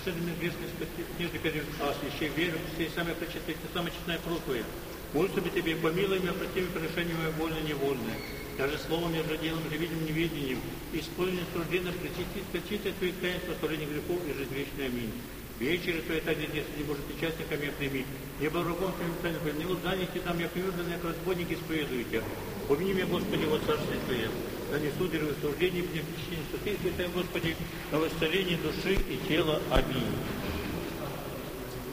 совершенными грешных книжных свящей веру, все самые прочитайте, самая честная кровь Твоя. Молится бы Тебе, помилуй меня, прости мне прегрешение мое вольное, невольное. Даже словом, я же делом, же видим, неведением, исполненным суждением, прочитать Твои таинства, оставление грехов и жизнь вечная. Аминь. Вечеры Твоя тайны детства, Боже, причастниками я прими. Не был врагом Твоим тайным, не луданете там, я приверженный, как разбойник исповедую Тебя. Помяни меня, Господи, во Царстве Твоем. Да не суди рассуждений, мне причинение, что Ты, Святая Господи, на восстановление души и тела. Аминь.